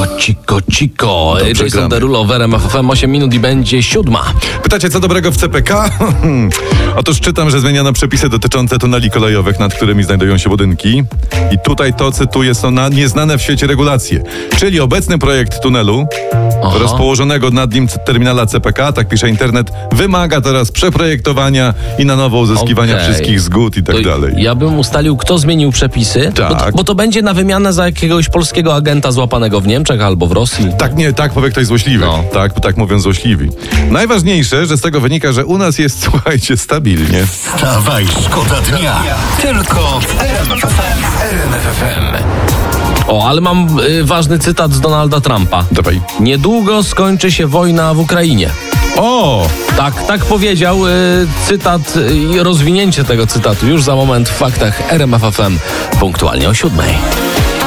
Ciko. Jason Derulo w RMF FM, 8 minut i będzie 7. Pytacie, co dobrego w CPK? Otóż czytam, że zmieniono przepisy dotyczące tuneli kolejowych, nad którymi znajdują się budynki. I tutaj to, cytuję, są nieznane w świecie regulacje. Czyli obecny projekt tunelu oraz położonego nad nim terminala CPK, tak pisze internet, wymaga teraz przeprojektowania i na nowo uzyskiwania wszystkich zgód i tak dalej. Ja bym ustalił, kto zmienił przepisy, Tak. bo to będzie na wymianę za jakiegoś polskiego agenta złapanego w Niemczech albo w Rosji. Tak powie ktoś złośliwy. Tak mówią złośliwi. Najważniejsze, że z tego wynika, że u nas jest, słuchajcie, stabilnie. Wstawaj, szkoda dnia. Tylko w RMF FM. Ale mam ważny cytat z Donalda Trumpa. Dawaj. Niedługo skończy się wojna w Ukrainie. Tak powiedział. Cytat i rozwinięcie tego cytatu już za moment w faktach RMF FM punktualnie o 7.